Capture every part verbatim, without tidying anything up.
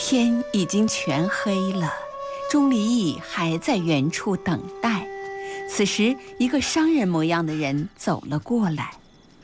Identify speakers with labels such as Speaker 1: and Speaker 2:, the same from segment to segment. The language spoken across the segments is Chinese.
Speaker 1: 天已经全黑了，钟离义还在原处等待。此时，一个商人模样的人走了过来。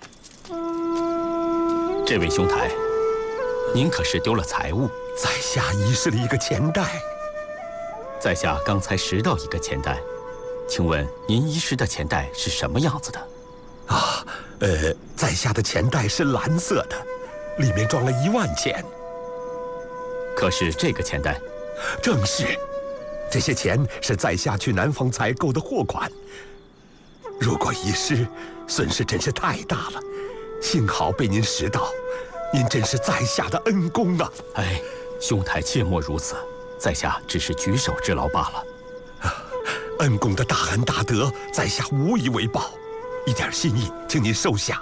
Speaker 2: 这位兄台，您可是丢了财物？
Speaker 3: 在下遗失了一个钱袋。
Speaker 2: 在下刚才拾到一个钱袋，请问您遗失的钱袋是什么样子的？
Speaker 3: 啊，呃，在下的钱袋是蓝色的，里面装了一万钱。
Speaker 2: 可是这个钱袋，
Speaker 3: 正是，这些钱是在下去南方采购的货款。如果遗失，损失真是太大了。幸好被您拾到，您真是在下的恩公啊！
Speaker 2: 哎，兄台切莫如此，在下只是举手之劳罢了。
Speaker 3: 啊，恩公的大恩大德，在下无以为报，一点心意，请您收下。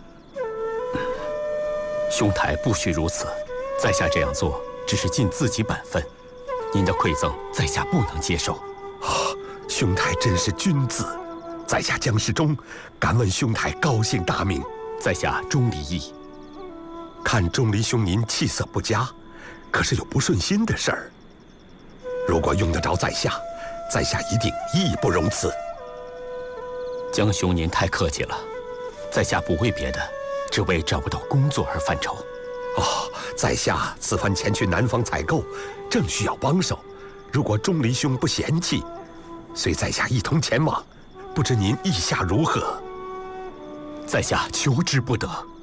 Speaker 2: 兄台不许如此，在下这样做只是尽自己本分，您的馈赠，在下不能接受。
Speaker 3: 啊，兄台真是君子，在下江世忠，敢问兄台高姓大名？
Speaker 2: 在下钟离义。
Speaker 3: 看钟离兄您气色不佳，可是有不顺心的事儿。如果用得着在下，在下一定义不容辞。
Speaker 2: 江兄您太客气了，在下不为别的，只为找不到工作而犯愁。
Speaker 3: 哦，在下此番前去南方采购，正需要帮手。如果钟离兄不嫌弃，随在下一同前往，不知您意下如何？
Speaker 2: 在下求之不得。